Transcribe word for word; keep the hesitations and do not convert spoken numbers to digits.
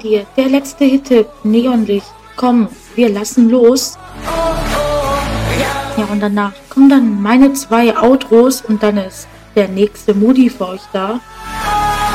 hier, der letzte Hit, Neonlicht, komm, wir lassen los. Ja, und danach kommen dann meine zwei Outros und dann ist der nächste Moody für euch da.